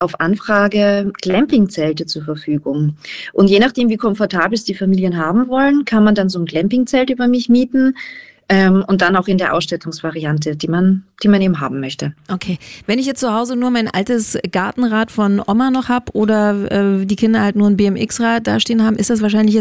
auf Anfrage Glampingzelte zur Verfügung. Und je nachdem, wie komfortabel es die Familien haben wollen, kann man dann so ein Glampingzelt über mich mieten. Und dann auch in der Ausstattungsvariante, die man eben haben möchte. Okay. Wenn ich jetzt zu Hause nur mein altes Gartenrad von Oma noch habe oder die Kinder halt nur ein BMX-Rad da stehen haben, ist das wahrscheinlich jetzt